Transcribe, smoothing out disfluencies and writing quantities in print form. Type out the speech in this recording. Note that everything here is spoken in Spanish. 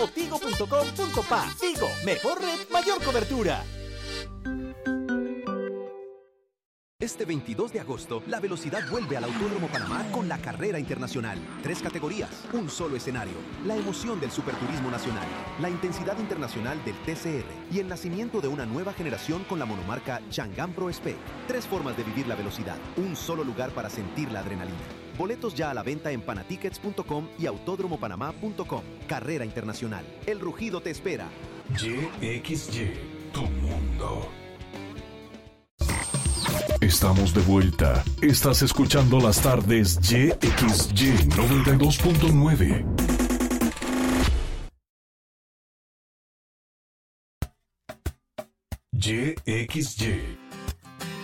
o tigo.com.pa. Tigo, mejor red, mayor cobertura. Este 22 de agosto, la velocidad vuelve al Autódromo Panamá con la carrera internacional. 3 categorías, un solo escenario, la emoción del superturismo nacional, la intensidad internacional del TCR y el nacimiento de una nueva generación con la monomarca Chang'an Pro Spec. 3 formas de vivir la velocidad, un solo lugar para sentir la adrenalina. Boletos ya a la venta en panatickets.com y autódromopanamá.com. Carrera internacional. El rugido te espera. YXY, tu mundo. Estamos de vuelta. Estás escuchando las tardes YXY 92.9. YXY.